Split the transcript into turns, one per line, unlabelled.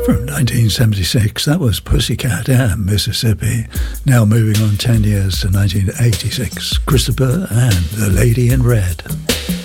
From 1976, that was Pussycat and Mississippi. Now moving on 10 years to 1986, Christopher and the Lady in Red.